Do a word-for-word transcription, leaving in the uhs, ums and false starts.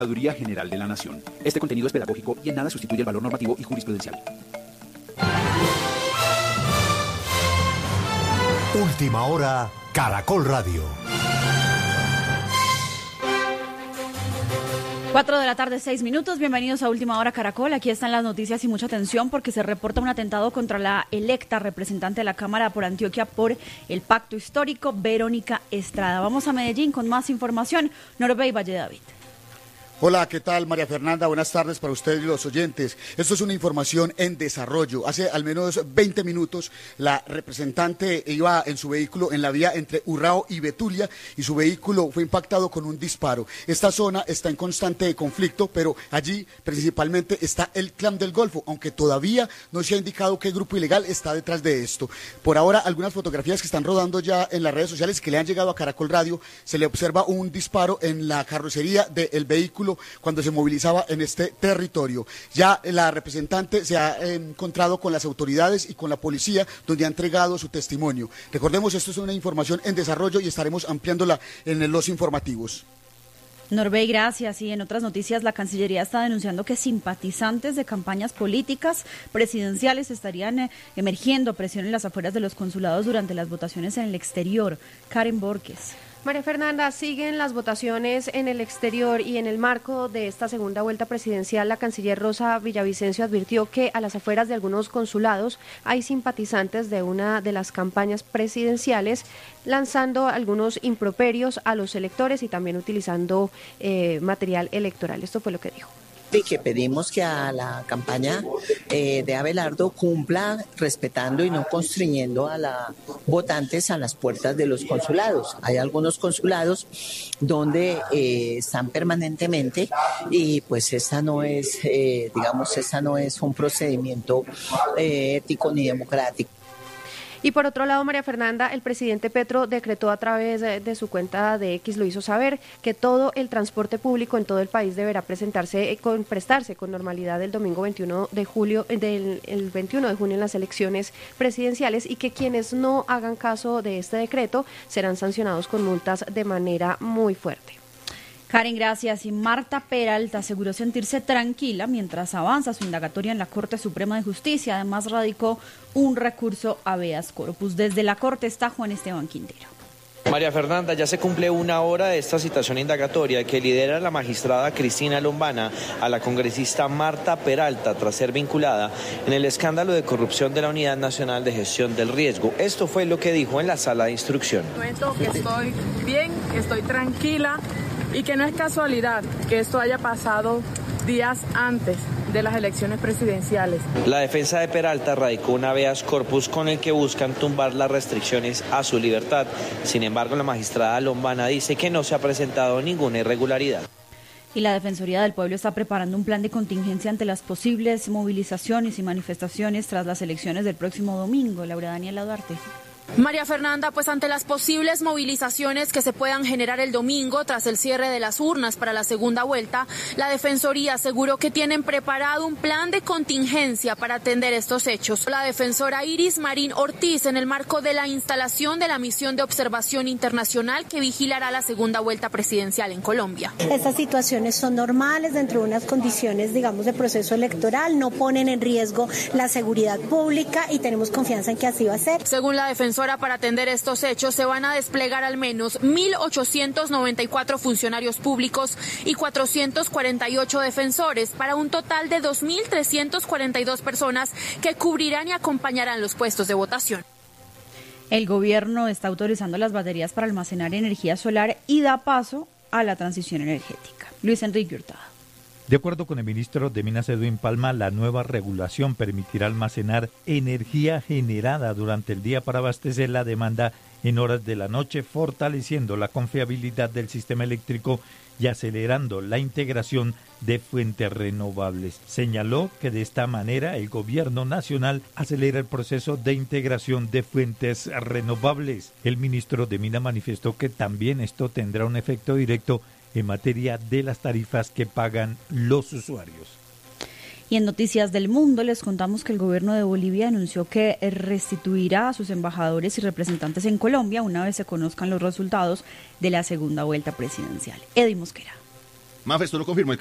Procuraduría General de la Nación. Este contenido es pedagógico y en nada sustituye el valor normativo y jurisprudencial. Última hora, Caracol Radio. Cuatro de la tarde, seis minutos. Bienvenidos a Última Hora Caracol. Aquí están las noticias y mucha atención porque se reporta un atentado contra la electa representante de la Cámara por Antioquia por el Pacto Histórico, Verónica Estrada. Vamos a Medellín con más información. Norbey Valle David. Hola, ¿qué tal, María Fernanda? Buenas tardes para ustedes y los oyentes. Esto es una información en desarrollo. Hace al menos veinte minutos la representante iba en su vehículo en la vía entre Urrao y Betulia y su vehículo fue impactado con un disparo. Esta zona está en constante conflicto, pero allí principalmente está el Clan del Golfo, aunque todavía no se ha indicado qué grupo ilegal está detrás de esto. Por ahora, algunas fotografías que están rodando ya en las redes sociales que le han llegado a Caracol Radio, se le observa un disparo en la carrocería del vehículo cuando se movilizaba en este territorio. Ya la representante se ha eh, encontrado con las autoridades y con la policía, donde ha entregado su testimonio. Recordemos, esto es una información en desarrollo y estaremos ampliándola en los informativos. Norbey, gracias. Y en otras noticias, la Cancillería está denunciando que simpatizantes de campañas políticas presidenciales estarían eh, emergiendo presión en las afueras de los consulados durante las votaciones en el exterior. Karen Borges. María Fernanda, siguen las votaciones en el exterior y en el marco de esta segunda vuelta presidencial, la canciller Rosa Villavicencio advirtió que a las afueras de algunos consulados hay simpatizantes de una de las campañas presidenciales lanzando algunos improperios a los electores y también utilizando eh, material electoral. Esto fue lo que dijo. Y que pedimos que a la campaña eh, de Abelardo cumpla respetando y no constriñendo a los votantes a las puertas de los consulados. Hay algunos consulados donde eh, están permanentemente y pues esa no es, eh, digamos, esa no es un procedimiento eh, ético ni democrático. Y por otro lado, María Fernanda, el presidente Petro decretó a través de, de su cuenta de X, lo hizo saber, que todo el transporte público en todo el país deberá presentarse con, prestarse con normalidad el domingo veintiuno de julio, del el veintiuno de junio en las elecciones presidenciales y que quienes no hagan caso de este decreto serán sancionados con multas de manera muy fuerte. Karen, gracias. Y Marta Peralta aseguró sentirse tranquila mientras avanza su indagatoria en la Corte Suprema de Justicia. Además, radicó un recurso habeas corpus. Desde la Corte está Juan Esteban Quintero. María Fernanda, ya se cumple una hora de esta citación indagatoria que lidera la magistrada Cristina Lombana a la congresista Marta Peralta tras ser vinculada en el escándalo de corrupción de la Unidad Nacional de Gestión del Riesgo. Esto fue lo que dijo en la sala de instrucción. Cuento que estoy bien, estoy tranquila y que no es casualidad que esto haya pasado días antes de las elecciones presidenciales. La defensa de Peralta radicó un habeas corpus con el que buscan tumbar las restricciones a su libertad. Sin embargo, la magistrada Lombana dice que no se ha presentado ninguna irregularidad. Y la Defensoría del Pueblo está preparando un plan de contingencia ante las posibles movilizaciones y manifestaciones tras las elecciones del próximo domingo. Laura Daniela Duarte. María Fernanda, pues ante las posibles movilizaciones que se puedan generar el domingo tras el cierre de las urnas para la segunda vuelta, la Defensoría aseguró que tienen preparado un plan de contingencia para atender estos hechos. La defensora Iris Marín Ortiz, en el marco de la instalación de la misión de observación internacional que vigilará la segunda vuelta presidencial en Colombia. Estas situaciones son normales dentro de unas condiciones, digamos, de proceso electoral, no ponen en riesgo la seguridad pública y tenemos confianza en que así va a ser. Según la defensora, para atender estos hechos se van a desplegar al menos mil ochocientos noventa y cuatro funcionarios públicos y cuatrocientos cuarenta y ocho defensores para un total de dos mil trescientas cuarenta y dos personas que cubrirán y acompañarán los puestos de votación. El gobierno está autorizando las baterías para almacenar energía solar y da paso a la transición energética. Luis Enrique Hurtado. De acuerdo con el ministro de Minas Edwin Palma, la nueva regulación permitirá almacenar energía generada durante el día para abastecer la demanda en horas de la noche, fortaleciendo la confiabilidad del sistema eléctrico y acelerando la integración de fuentes renovables. Señaló que de esta manera el gobierno nacional acelera el proceso de integración de fuentes renovables. El ministro de Minas manifestó que también esto tendrá un efecto directo en materia de las tarifas que pagan los usuarios. Y en Noticias del Mundo les contamos que el gobierno de Bolivia anunció que restituirá a sus embajadores y representantes en Colombia una vez se conozcan los resultados de la segunda vuelta presidencial. Eddy Mosquera. Mafe, ¿esto lo confirmó el